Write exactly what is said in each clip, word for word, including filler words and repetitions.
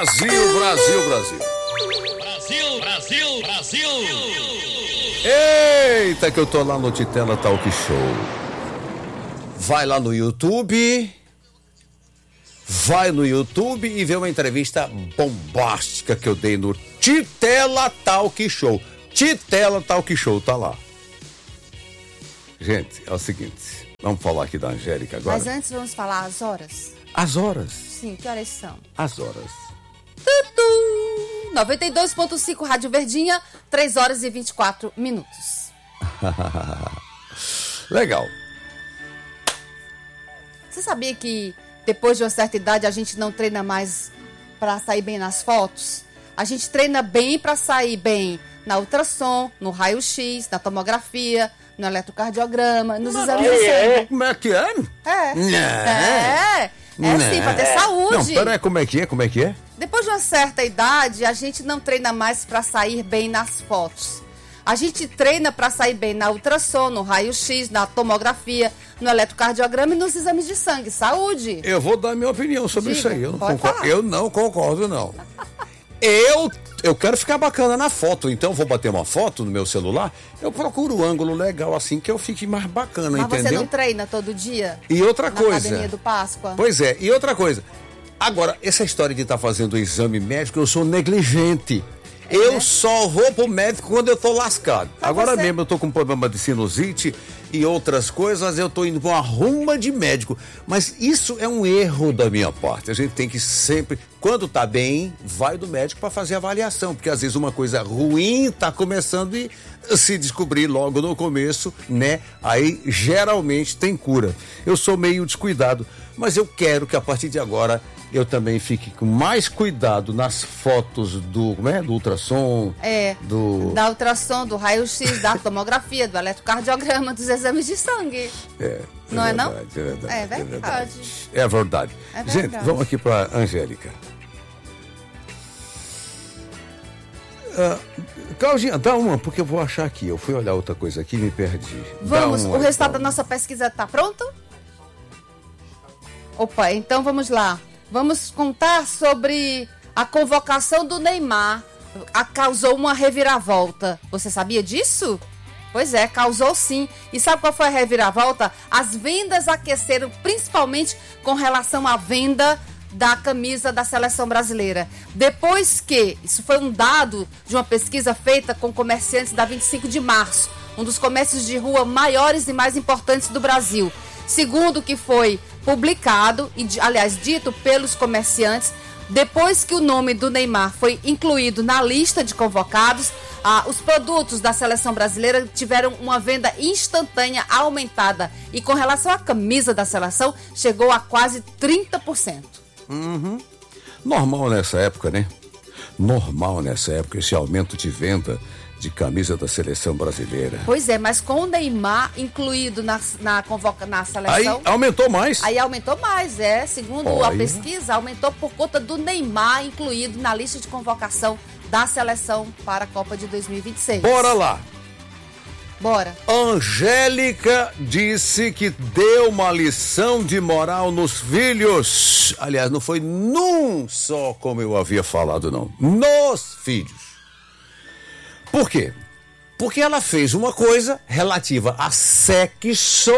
Brasil, Brasil, Brasil. Brasil, Brasil, Brasil. Eita, que eu tô lá no Titela Talk Show. Vai lá no YouTube. Vai no YouTube e vê uma entrevista bombástica que eu dei no Titela Talk Show. Titela Talk Show, tá lá. Gente, é o seguinte, vamos falar aqui da Angélica agora. Mas antes vamos falar as horas. As horas? Sim, que horas são? As horas. Tutu! noventa e dois ponto cinco Rádio Verdinha, três horas e vinte e quatro minutos. Legal. Você sabia que depois de uma certa idade a gente não treina mais para sair bem nas fotos? A gente treina bem para sair bem na ultrassom, no raio-x, na tomografia, no eletrocardiograma, nos exames de sangue. Como é que é? É. Não. É. É sim, pra ter saúde. Não, peraí, como é que é? Como é que é? Depois de uma certa idade, a gente não treina mais para sair bem nas fotos. A gente treina para sair bem na ultrassom, no raio-x, na tomografia, no eletrocardiograma e nos exames de sangue. Saúde! Eu vou dar minha opinião sobre Diga, isso aí. Eu não, pode concordo, falar. eu não concordo, não. Eu, eu quero ficar bacana na foto, então vou bater uma foto no meu celular, eu procuro um ângulo legal assim que eu fique mais bacana, Mas entendeu? você não treina todo dia? E outra na coisa. Academia do Páscoa? Pois é, e outra coisa. Agora, essa história de estar fazendo o exame médico, eu sou negligente. É, eu né? só vou pro médico quando eu tô lascado. Mas Agora você- mesmo eu tô com problema de sinusite e outras coisas, eu tô indo pra uma ruma de médico. Mas isso é um erro da minha parte. A gente tem que sempre, quando tá bem, vai do médico para fazer avaliação, porque às vezes uma coisa ruim tá começando e se descobrir logo no começo, né? Aí geralmente tem cura. Eu sou meio descuidado, mas eu quero que a partir de agora eu também fique com mais cuidado nas fotos do, como é? Do ultrassom. É, do... da ultrassom, do raio-x, da tomografia, do eletrocardiograma, dos exames de sangue. É, Não é não? verdade, É verdade. É verdade. É verdade. É Gente, verdade. vamos aqui para Angélica. Ah, Claudinha, dá uma, porque eu vou achar aqui. Eu fui olhar outra coisa aqui e me perdi. Dá Vamos, uma, o resultado dá da uma. nossa pesquisa está pronto? Opa, então vamos lá. Vamos contar sobre a convocação do Neymar. A, causou uma reviravolta. Você sabia disso? Pois é, causou sim. E sabe qual foi a reviravolta? As vendas aqueceram, principalmente com relação à venda da camisa da seleção brasileira. Depois que, isso foi um dado de uma pesquisa feita com comerciantes da vinte e cinco de março, um dos comércios de rua maiores e mais importantes do Brasil. Segundo o que foi publicado, e aliás dito pelos comerciantes, depois que o nome do Neymar foi incluído na lista de convocados, ah, os produtos da seleção brasileira tiveram uma venda instantânea aumentada. E com relação à camisa da seleção, chegou a quase trinta por cento. Uhum. Normal nessa época, né? Normal nessa época esse aumento de venda de camisa da seleção brasileira. Pois é, mas com o Neymar incluído na, na, convoca, na Aí seleção... aumentou mais. Aí aumentou mais, é. Segundo Olha. a pesquisa, aumentou por conta do Neymar incluído na lista de convocação da seleção para a Copa de dois mil e vinte e seis. Bora lá. Bora. Angélica disse que deu uma lição de moral nos filhos. Aliás, não foi num só, como eu havia falado, não. Nos filhos. Por quê? Porque ela fez uma coisa relativa a sexo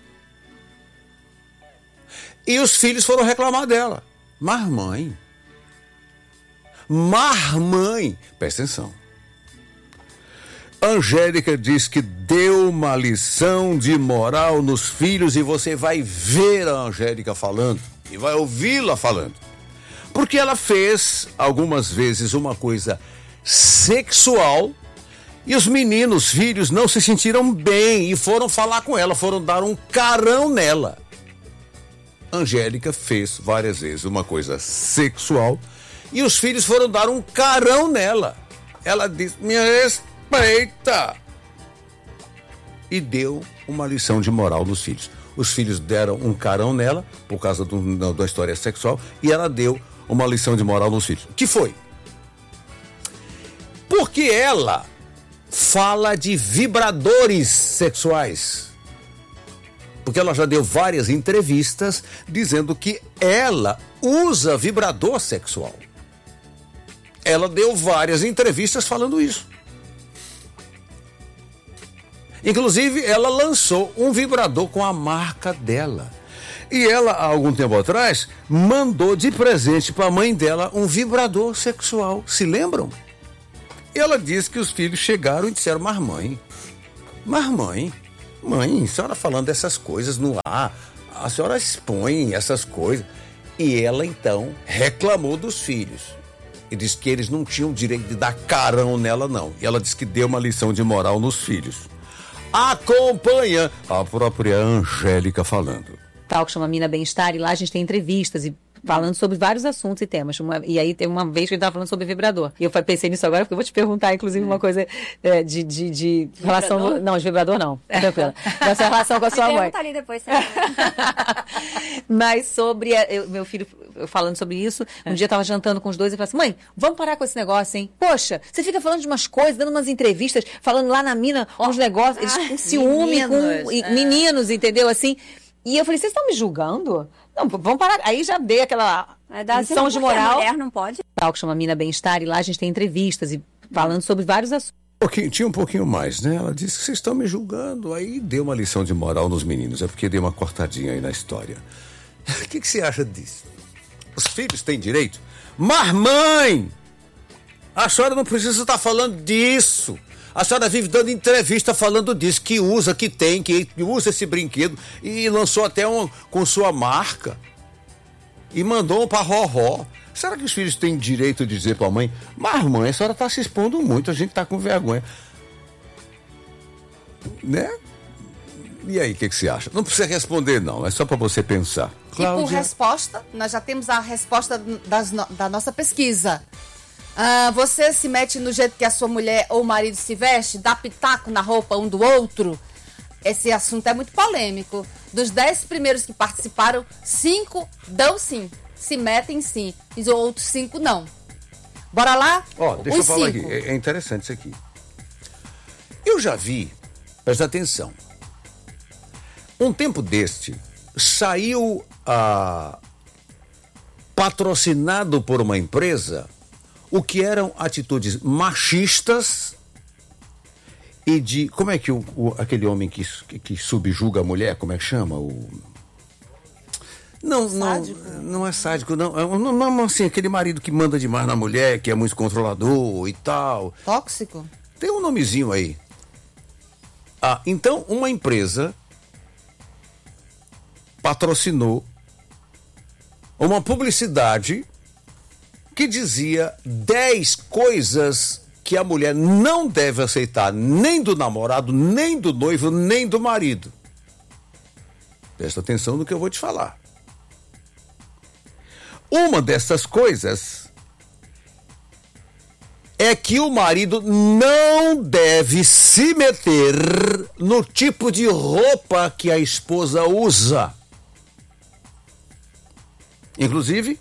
e os filhos foram reclamar dela. Mas mãe, mas mãe, presta atenção. Angélica diz que deu uma lição de moral nos filhos e você vai ver a Angélica falando e vai ouvi-la falando. Porque ela fez algumas vezes uma coisa sexual e os meninos, filhos, não se sentiram bem e foram falar com ela, foram dar um carão nela. Angélica fez várias vezes uma coisa sexual e os filhos foram dar um carão nela. Ela disse, me respeita. E deu uma lição de moral nos filhos. Os filhos deram um carão nela por causa do, da história sexual e ela deu uma lição de moral nos filhos. Que foi? Porque ela fala de vibradores sexuais. Porque ela já deu várias entrevistas dizendo que ela usa vibrador sexual. ela deu várias entrevistas falando isso. Inclusive, ela lançou um vibrador com a marca dela. E ela, há algum tempo atrás, mandou de presente para a mãe dela um vibrador sexual. Se lembram? E ela disse que os filhos chegaram e disseram, mas mãe, mas mãe, mãe, a senhora falando dessas coisas no ar, a senhora expõe essas coisas. E ela, então, reclamou dos filhos. E disse que eles não tinham direito de dar carão nela, não. E ela disse que deu uma lição de moral nos filhos. Acompanha a própria Angélica falando. Tal que chama Mina Bem-Estar, e lá a gente tem entrevistas e falando sobre vários assuntos e temas. Uma, e aí tem uma vez que ele estava falando sobre vibrador. E eu pensei nisso agora, porque eu vou te perguntar, inclusive, uma coisa é, de, de, de relação... Não, de vibrador não. Tranquila. Da sua relação com a sua mãe. Ali depois, Mas sobre... A, eu, meu filho falando sobre isso, um dia eu estava jantando com os dois e falei assim, mãe, vamos parar com esse negócio, hein? Poxa, você fica falando de umas coisas, dando umas entrevistas, falando lá na mina uns negócios, eles com ciúme, meninos, com é. meninos, entendeu? Assim... E eu falei, vocês estão me julgando? Não, vamos parar. Aí já dei aquela lição de moral. A mulher não pode. Tal que chama Mina Bem-Estar, e lá a gente tem entrevistas e falando sobre vários assuntos. Um pouquinho, tinha um pouquinho mais, né? Ela disse que vocês estão me julgando. Aí deu uma lição de moral nos meninos. É porque deu uma cortadinha aí na história. O que, que você acha disso? Os filhos têm direito? Mas, mãe! A senhora não precisa estar falando disso. A senhora vive dando entrevista falando disso, que usa, que tem, que usa esse brinquedo e lançou até um com sua marca e mandou um pra Roró. Será que os filhos têm direito de dizer pra mãe, mas mãe, a senhora tá se expondo muito, a gente tá com vergonha, né? E aí, o que, que você acha? Não precisa responder não, é só pra você pensar. Cláudia? E por resposta, nós já temos a resposta das, da nossa pesquisa. Ah, você se mete no jeito que a sua mulher ou o marido se veste? Dá pitaco na roupa um do outro? Esse assunto é muito polêmico. Dos dez primeiros que participaram, cinco dão sim, se metem sim, e os outros cinco não. Bora lá? Ó, deixa Os eu falar cinco. aqui, é, é interessante isso aqui. Eu já vi, presta atenção, um tempo deste, saiu ah, patrocinado por uma empresa o que eram atitudes machistas e de... Como é que o, o, aquele homem que, que, que subjuga a mulher, como é que chama? O... Não, não, não é sádico, não. É, não, não, assim, aquele marido que manda demais na mulher, que é muito controlador e tal. Tóxico? Tem um nomezinho aí. Ah, então, uma empresa patrocinou uma publicidade que dizia dez coisas que a mulher não deve aceitar, nem do namorado, nem do noivo, nem do marido. Presta atenção no que eu vou te falar. Uma dessas coisas é que o marido não deve se meter no tipo de roupa que a esposa usa. Inclusive,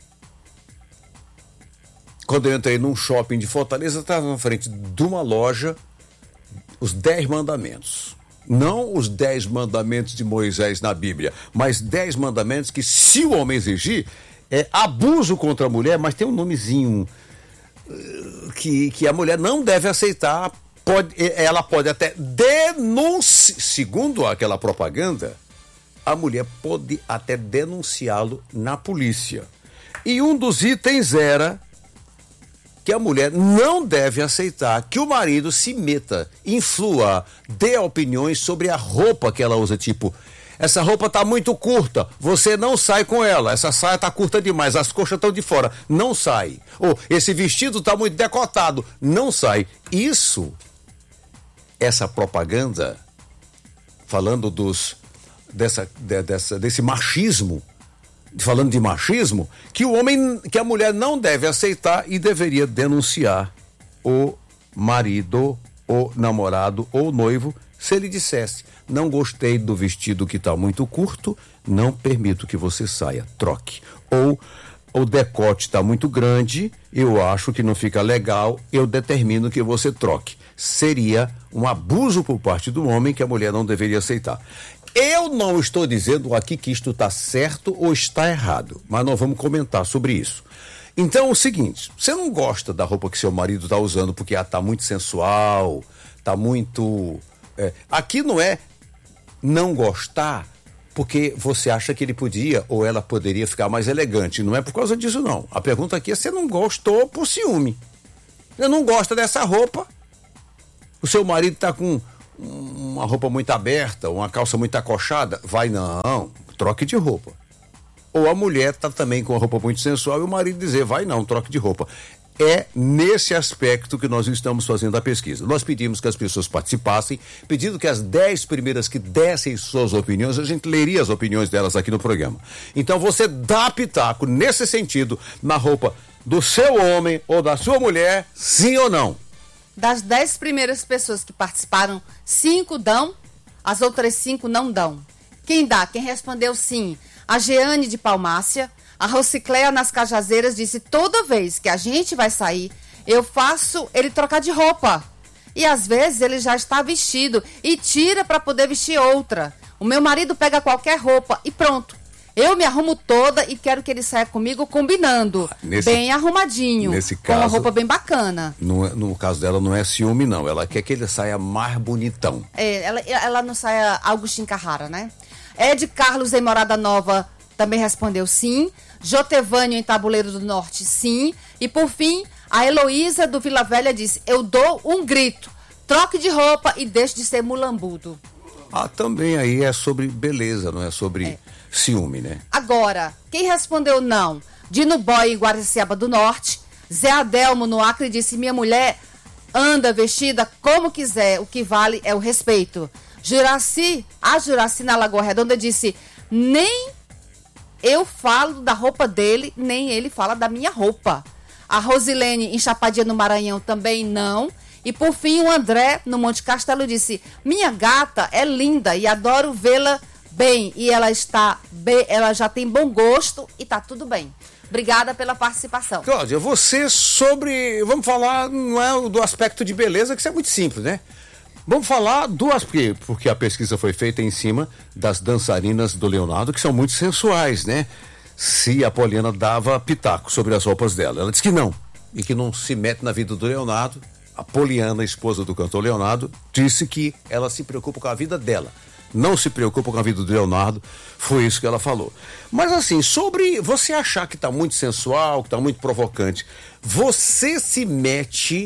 quando eu entrei num shopping de Fortaleza, estava na frente de uma loja, os dez mandamentos. Não os dez mandamentos de Moisés na Bíblia, mas dez mandamentos que, se o homem exigir, é abuso contra a mulher, mas tem um nomezinho que, que a mulher não deve aceitar. Pode, ela pode até denunciar, segundo aquela propaganda, a mulher pode até denunciá-lo na polícia. E um dos itens era que a mulher não deve aceitar que o marido se meta, influa, dê opiniões sobre a roupa que ela usa, tipo, essa roupa tá muito curta, você não sai com ela, essa saia tá curta demais, as coxas estão de fora, não sai. Ou esse vestido tá muito decotado, não sai. Isso, essa propaganda, falando dos, dessa, de, dessa, desse machismo, falando de machismo, que o homem, que a mulher não deve aceitar e deveria denunciar o marido, o namorado ou noivo, se ele dissesse, não gostei do vestido que está muito curto, não permito que você saia, troque. Ou o decote está muito grande, eu acho que não fica legal, eu determino que você troque. Seria um abuso por parte do homem que a mulher não deveria aceitar. Eu não estou dizendo aqui que isto está certo ou está errado, mas nós vamos comentar sobre isso. Então, o seguinte, você não gosta da roupa que seu marido está usando porque ela está muito sensual, está muito... É, aqui não é não gostar porque você acha que ele podia ou ela poderia ficar mais elegante. Não é por causa disso, não. A pergunta aqui é: você não gostou por ciúme. Você não gosta dessa roupa. O seu marido está com uma roupa muito aberta, uma calça muito acochada. Vai, não, troque de roupa. Ou a mulher está também com uma roupa muito sensual e o marido dizer: vai não, troque de roupa. É nesse aspecto que nós estamos fazendo a pesquisa. Nós pedimos que as pessoas participassem, pedindo que as dez primeiras que dessem suas opiniões, a gente leria as opiniões delas aqui no programa. Então você dá pitaco nesse sentido na roupa do seu homem ou da sua mulher, sim ou não? Das dez primeiras pessoas que participaram, cinco dão, as outras cinco não dão. Quem dá? Quem respondeu sim? A Jeane de Palmácia. A Rocicléia nas Cajazeiras disse: toda vez que a gente vai sair, eu faço ele trocar de roupa. E às vezes ele já está vestido e tira para poder vestir outra. O meu marido pega qualquer roupa e pronto. Eu me arrumo toda e quero que ele saia comigo combinando. Nesse, bem arrumadinho. Nesse caso, com uma roupa bem bacana. No, no caso dela não é ciúme, não. Ela quer que ele saia mais bonitão. É, ela, ela não saia Agostinho Carrara, né? Ed Carlos em Morada Nova também respondeu sim. Jotevânio em Tabuleiro do Norte, sim. E por fim, a Heloísa do Vila Velha disse: eu dou um grito, troque de roupa e deixe de ser mulambudo. Ah, também aí é sobre beleza, não é sobre é. ciúme, né? Agora, quem respondeu não? Dino Boy em Guaraciaba do Norte. Zé Adelmo no Acre disse: minha mulher anda vestida como quiser, o que vale é o respeito. Juraci, a Juraci na Lagoa Redonda disse: nem eu falo da roupa dele, nem ele fala da minha roupa. A Rosilene em Chapadinha no Maranhão também não. E por fim o André no Monte Castelo disse: minha gata é linda e adoro vê-la bem. E ela está bem, ela já tem bom gosto e tá tudo bem. Obrigada pela participação. Cláudia, você sobre... Vamos falar, não é do aspecto de beleza, que isso é muito simples, né? Vamos falar duas, porque, porque a pesquisa foi feita em cima das dançarinas do Leonardo, que são muito sensuais, né? Se a Poliana dava pitaco sobre as roupas dela. Ela disse que não, e que não se mete na vida do Leonardo. A Poliana, esposa do cantor Leonardo, disse que ela se preocupa com a vida dela. Não se preocupa com a vida do Leonardo, foi isso que ela falou. Mas assim, sobre você achar que tá muito sensual, que tá muito provocante, você se mete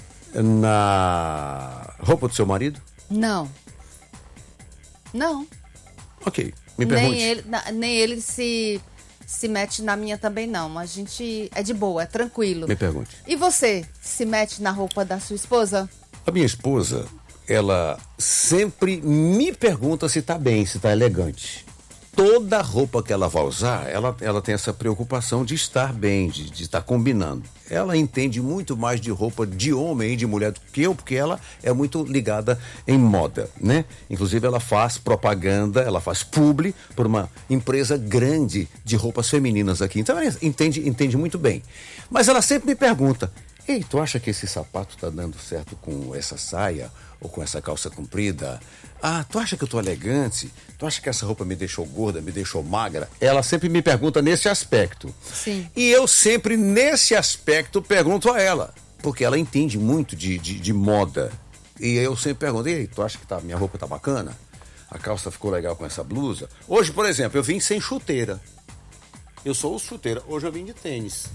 na roupa do seu marido? Não. Não. Ok, me pergunte. Nem ele, na, nem ele se, se mete na minha também, não. A gente é de boa, é tranquilo. Me pergunte. E você se mete na roupa da sua esposa? A minha esposa, ela sempre me pergunta se tá bem, se tá elegante. Toda roupa que ela vai usar, ela, ela tem essa preocupação de estar bem, de, de estar combinando. Ela entende muito mais de roupa de homem e de mulher do que eu, porque ela é muito ligada em moda, né? Inclusive ela faz propaganda, ela faz publi por uma empresa grande de roupas femininas aqui. Então ela entende, entende muito bem. Mas ela sempre me pergunta: ei, tu acha que esse sapato tá dando certo com essa saia ou com essa calça comprida? Ah, tu acha que eu tô elegante? Tu acha que essa roupa me deixou gorda, me deixou magra? Ela sempre me pergunta nesse aspecto. Sim. E eu sempre, nesse aspecto, pergunto a ela. Porque ela entende muito de, de, de moda. E eu sempre pergunto: ei, tu acha que tá, minha roupa tá bacana? A calça ficou legal com essa blusa? Hoje, por exemplo, eu vim sem chuteira. Eu sou o chuteira. Hoje eu vim de tênis.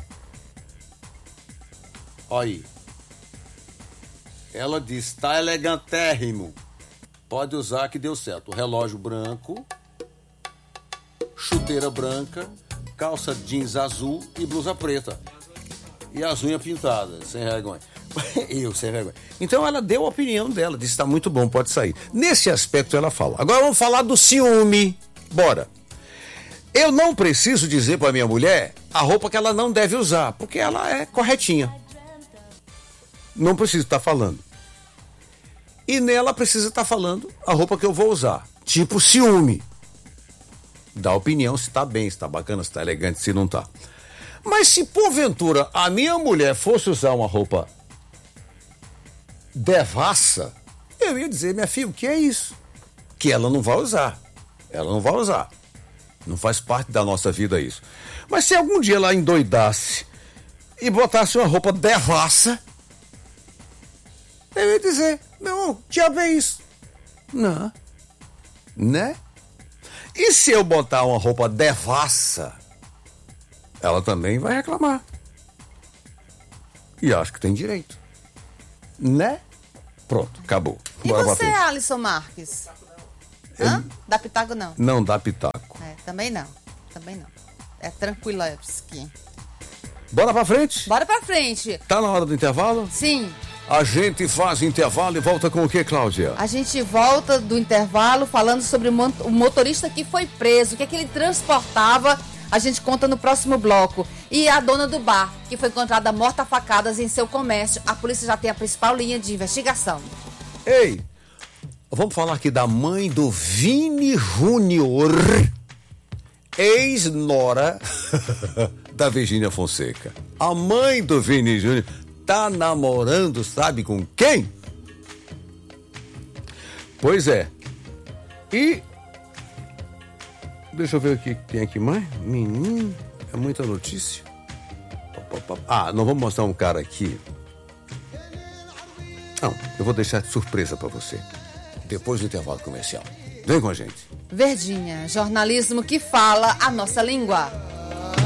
Olha aí. Ela diz: tá elegantérrimo. Pode usar que deu certo. O relógio branco, chuteira branca, calça jeans azul e blusa preta. E as unhas pintadas, sem vergonha. Eu, sem vergonha. Então ela deu a opinião dela, disse: tá muito bom, pode sair. Nesse aspecto ela fala. Agora vamos falar do ciúme. Bora. Eu não preciso dizer para minha mulher a roupa que ela não deve usar, porque ela é corretinha. Não preciso estar falando. E nela precisa estar falando a roupa que eu vou usar. Tipo ciúme. Dá opinião se tá bem, se tá bacana, se tá elegante, se não tá. Mas se porventura a minha mulher fosse usar uma roupa devassa, eu ia dizer: minha filha, o que é isso? Que ela não vai usar. Ela não vai usar. Não faz parte da nossa vida isso. Mas se algum dia ela endoidasse e botasse uma roupa devassa, eu ia dizer, não, diabo é isso. Não. Né? E se eu botar uma roupa devassa, ela também vai reclamar. E acho que tem direito. Né? Pronto, acabou. E Bora pra você, frente. Alisson Marques? Hã? Dá pitaco não? Não dá pitaco. É, também não. Também não. É tranquilowski. Bora pra frente? Bora pra frente. Tá na hora do intervalo? Sim, A gente faz intervalo e volta com o que, Cláudia? a gente volta do intervalo falando sobre o mon- o motorista que foi preso, o que é que ele transportava, a gente conta no próximo bloco. E a dona do bar, que foi encontrada morta a facadas em seu comércio. A polícia já tem a principal linha de investigação. Ei, vamos falar aqui da mãe do Vini Júnior, ex-nora da Virgínia Fonseca. A mãe do Vini Júnior tá namorando, sabe com quem? Pois é. E deixa eu ver o que tem aqui mais. Menino, é muita notícia. Ah, não vamos mostrar um cara aqui. Não, eu vou deixar de surpresa pra você. Depois do intervalo comercial. Vem com a gente. Verdinha, jornalismo que fala a nossa língua.